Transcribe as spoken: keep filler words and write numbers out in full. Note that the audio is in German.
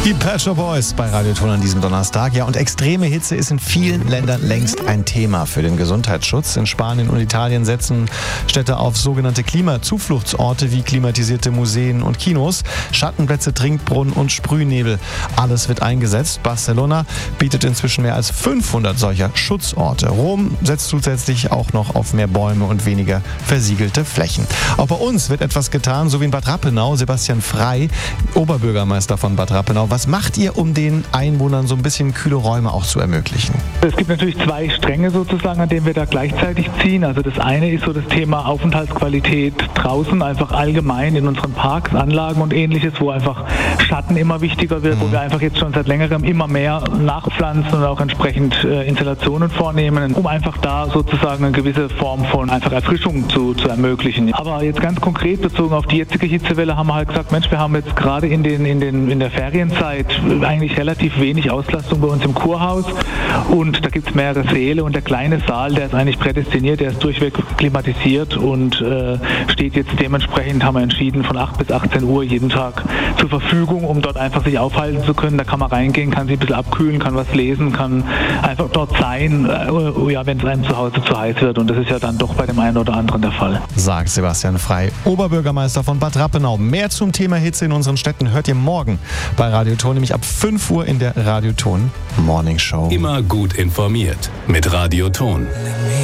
Die Pet Shop Boys bei Radio Ton an diesem Donnerstag. Ja, und extreme Hitze ist in vielen Ländern längst ein Thema für den Gesundheitsschutz. In Spanien und Italien setzen Städte auf sogenannte Klimazufluchtsorte wie klimatisierte Museen und Kinos, Schattenplätze, Trinkbrunnen und Sprühnebel. Alles wird eingesetzt. Barcelona bietet inzwischen mehr als fünfhundert solcher Schutzorte. Rom setzt zusätzlich auch noch auf mehr Bäume und weniger versiegelte Flächen. Auch bei uns wird etwas getan, so wie in Bad Rappenau. Sebastian Frey, Oberbürgermeister von Bad Rappenau. Was macht ihr, um den Einwohnern so ein bisschen kühle Räume auch zu ermöglichen? Es gibt natürlich zwei Stränge sozusagen, an denen wir da gleichzeitig ziehen. Also das eine ist so das Thema Aufenthaltsqualität draußen, einfach allgemein in unseren Parks, Anlagen und Ähnliches, wo einfach Schatten immer wichtiger wird, mhm. wo wir einfach jetzt schon seit längerem immer mehr nachpflanzen und auch entsprechend äh, Installationen vornehmen, um einfach da sozusagen eine gewisse Form von einfach Erfrischung zu, zu ermöglichen. Aber jetzt ganz konkret bezogen auf die jetzige Hitzewelle haben wir halt gesagt, Mensch, wir haben jetzt gerade in den in den in der Ferienzeit eigentlich relativ wenig Auslastung bei uns im Kurhaus und da gibt es mehrere Säle und der kleine Saal, der ist eigentlich prädestiniert, der ist durchweg klimatisiert und äh, steht jetzt dementsprechend, haben wir entschieden, von acht bis achtzehn Uhr jeden Tag zur Verfügung, um dort einfach sich aufhalten zu können. Da kann man reingehen, kann sich ein bisschen abkühlen, kann was lesen, kann einfach dort sein, äh, ja, wenn es einem zu Hause zu heiß wird und das ist ja dann doch bei dem einen oder anderen der Fall. Sagt Sebastian Frey, Oberbürgermeister von Bad Rappenau. Mehr zum Thema Hitze in unseren Städten hört ihr morgen bei Radio Ton, nämlich ab fünf Uhr in der Radio Ton Morning Show. Immer gut informiert mit Radio Ton.